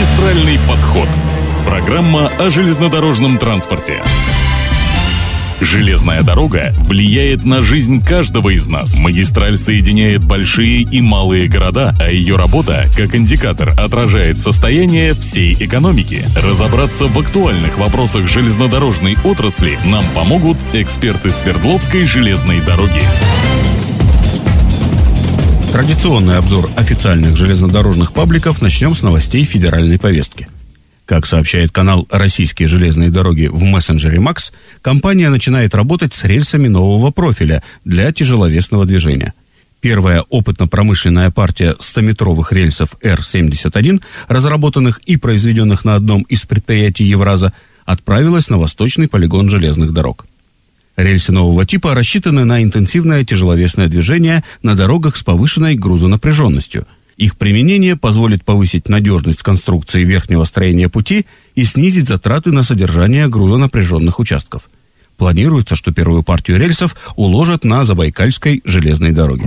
Магистральный подход. Программа о железнодорожном транспорте. Железная дорога влияет на жизнь каждого из нас. Магистраль соединяет большие и малые города, а ее работа, как индикатор, отражает состояние всей экономики. Разобраться в актуальных вопросах железнодорожной отрасли нам помогут эксперты Свердловской железной дороги. Традиционный обзор официальных железнодорожных пабликов начнем с новостей федеральной повестки. Как сообщает канал «Российские железные дороги» в мессенджере «Макс», компания начинает работать с рельсами нового профиля для тяжеловесного движения. Первая опытно-промышленная партия 100-метровых рельсов Р-71, разработанных и произведенных на одном из предприятий Евраза, отправилась на восточный полигон железных дорог. Рельсы нового типа рассчитаны на интенсивное тяжеловесное движение на дорогах с повышенной грузонапряженностью. Их применение позволит повысить надежность конструкции верхнего строения пути и снизить затраты на содержание грузонапряженных участков. Планируется, что первую партию рельсов уложат на Забайкальской железной дороге.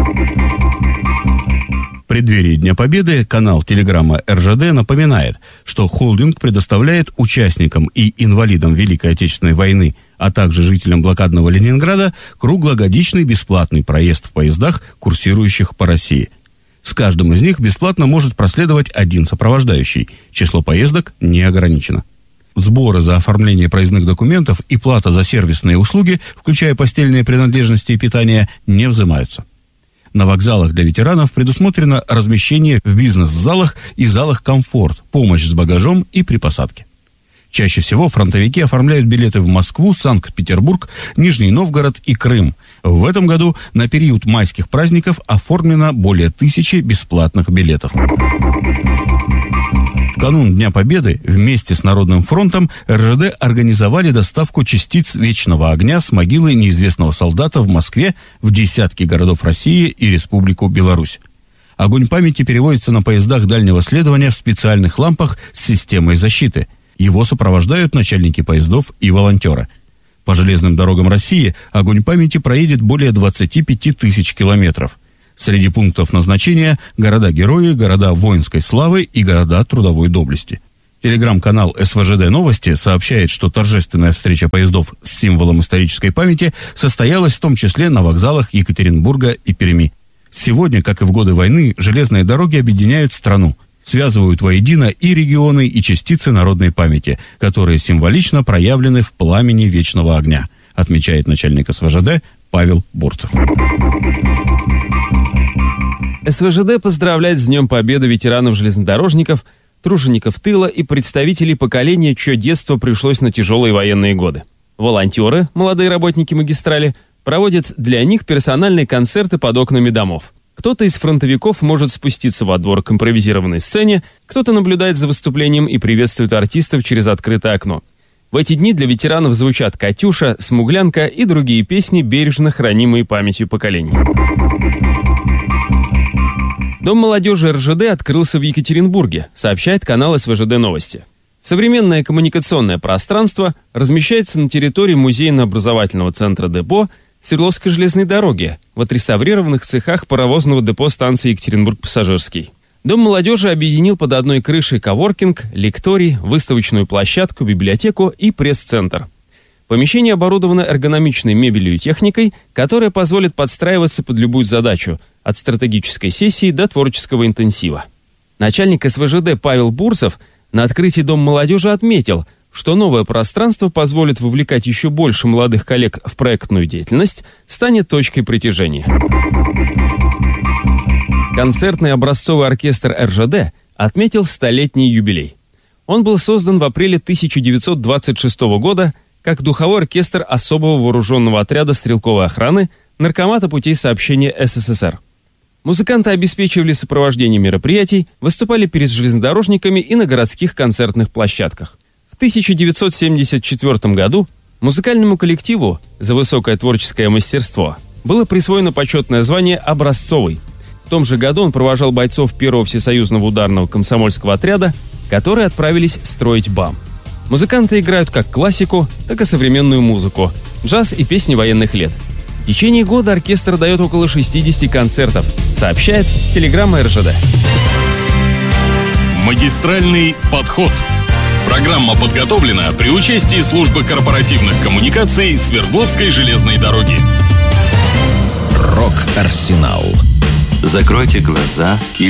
В преддверии Дня Победы канал телеграмма РЖД напоминает, что холдинг предоставляет участникам и инвалидам Великой Отечественной войны, а также жителям блокадного Ленинграда круглогодичный бесплатный проезд в поездах, курсирующих по России. С каждым из них бесплатно может проследовать один сопровождающий. Число поездок не ограничено. Сборы за оформление проездных документов и плата за сервисные услуги, включая постельные принадлежности и питание, не взимаются. На вокзалах для ветеранов предусмотрено размещение в бизнес-залах и залах «Комфорт», помощь с багажом и при посадке. Чаще всего фронтовики оформляют билеты в Москву, Санкт-Петербург, Нижний Новгород и Крым. В этом году на период майских праздников оформлено более 1000 бесплатных билетов. В канун Дня Победы вместе с Народным фронтом РЖД организовали доставку частиц Вечного огня с могилы неизвестного солдата в Москве в десятки городов России и Республику Беларусь. Огонь памяти переводится на поездах дальнего следования в специальных лампах с системой защиты. Его сопровождают начальники поездов и волонтеры. По железным дорогам России огонь памяти проедет более 25 тысяч километров. Среди пунктов назначения – города-герои, города воинской славы и города трудовой доблести. Телеграм-канал СВЖД Новости сообщает, что торжественная встреча поездов с символом исторической памяти состоялась в том числе на вокзалах Екатеринбурга и Перми. Сегодня, как и в годы войны, железные дороги объединяют страну, связывают воедино и регионы, и частицы народной памяти, которые символично проявлены в пламени вечного огня, отмечает начальник СВЖД Павел Бурцев. СВЖД поздравляет с Днем Победы ветеранов-железнодорожников, тружеников тыла и представителей поколения, чье детство пришлось на тяжелые военные годы. Волонтеры, молодые работники магистрали, проводят для них персональные концерты под окнами домов. Кто-то из фронтовиков может спуститься во двор к импровизированной сцене, кто-то наблюдает за выступлением и приветствует артистов через открытое окно. В эти дни для ветеранов звучат «Катюша», «Смуглянка» и другие песни, бережно хранимые памятью поколений. Дом молодежи РЖД открылся в Екатеринбурге, сообщает канал СВЖД Новости. Современное коммуникационное пространство размещается на территории музейно-образовательного центра депо Свердловской железной дороги в отреставрированных цехах паровозного депо станции Екатеринбург-Пассажирский. Дом молодежи объединил под одной крышей коворкинг, лекторий, выставочную площадку, библиотеку и пресс-центр. Помещение оборудовано эргономичной мебелью и техникой, которая позволит подстраиваться под любую задачу, от стратегической сессии до творческого интенсива. Начальник СВЖД Павел Бурцев на открытии Дома молодежи отметил, что новое пространство позволит вовлекать еще больше молодых коллег в проектную деятельность, станет точкой притяжения. Концертный образцовый оркестр РЖД отметил 100-летний юбилей. Он был создан в апреле 1926 года как духовой оркестр особого вооруженного отряда стрелковой охраны Наркомата путей сообщения СССР. Музыканты обеспечивали сопровождение мероприятий, выступали перед железнодорожниками и на городских концертных площадках. В 1974 году музыкальному коллективу за высокое творческое мастерство было присвоено почетное звание «Образцовый». В том же году он провожал бойцов первого всесоюзного ударного комсомольского отряда, которые отправились строить БАМ. Музыканты играют как классику, так и современную музыку, джаз и песни военных лет. В течение года оркестр дает около 60 концертов, сообщает телеграмма РЖД. Магистральный подход. Программа подготовлена при участии службы корпоративных коммуникаций Свердловской железной дороги. Рок-арсенал. Закройте глаза и